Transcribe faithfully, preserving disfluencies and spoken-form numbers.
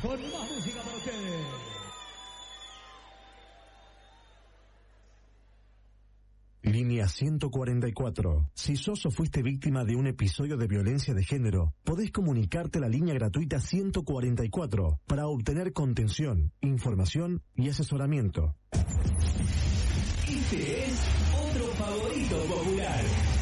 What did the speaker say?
con más música para ustedes. Línea ciento cuarenta y cuatro. Si sos o fuiste víctima de un episodio de violencia de género, podés comunicarte a la línea gratuita ciento cuarenta y cuatro para obtener contención, información y asesoramiento. Este es otro favorito popular.